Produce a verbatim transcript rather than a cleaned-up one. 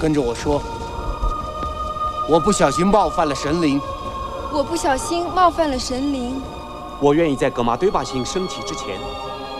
跟着我说，我不小心冒犯了神灵。 我不小心冒犯了神灵。 我愿意在格玛对巴星升起之前，